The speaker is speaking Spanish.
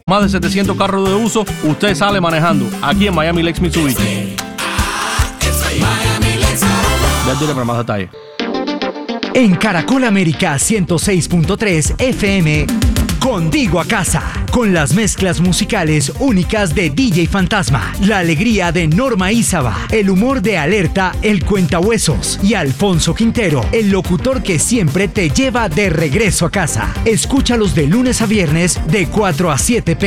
más de 700 carros de uso, usted sale manejando aquí en Miami Lakes Mitsubishi. Ya tiene para más detalles. En Caracol América 106.3 FM, contigo a casa, con las mezclas musicales únicas de DJ Fantasma, la alegría de Norma Ízaba, el humor de Alerta, el Cuentahuesos y Alfonso Quintero, el locutor que siempre te lleva de regreso a casa. Escúchalos de lunes a viernes de 4 a 7 p.m.